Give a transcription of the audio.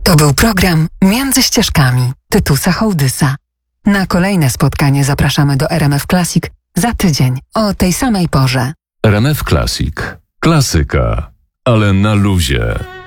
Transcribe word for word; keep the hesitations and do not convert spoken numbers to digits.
To był program Między ścieżkami Tytusa Hołdysa. Na kolejne spotkanie zapraszamy do R M F Classic za tydzień o tej samej porze. R M F Classic. Klasyka, ale na luzie.